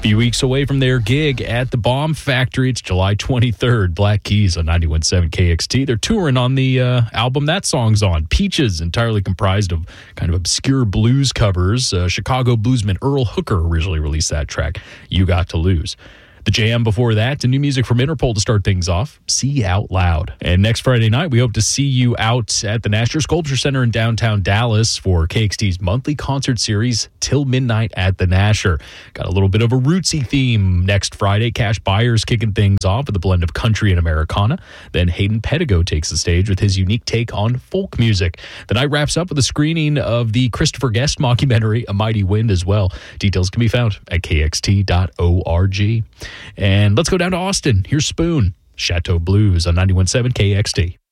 few weeks away from their gig at the Bomb Factory. It's July 23rd. Black Keys on 91.7 KXT. They're touring on the album that song's on. Peaches, entirely comprised of kind of obscure blues covers. Chicago bluesman Earl Hooker originally released that track, You Got to Lose. The jam before that, and new music from Interpol to start things off, See Out Loud. And next Friday night, we hope to see you out at the Nasher Sculpture Center in downtown Dallas for KXT's monthly concert series, Till Midnight at the Nasher. Got a little bit of a rootsy theme next Friday. Cash Byers kicking things off with a blend of country and Americana. Then Hayden Pedigo takes the stage with his unique take on folk music. The night wraps up with a screening of the Christopher Guest mockumentary, A Mighty Wind, as well. Details can be found at kxt.org. And let's go down to Austin. Here's Spoon, Chateau Blues on 91.7 KXT.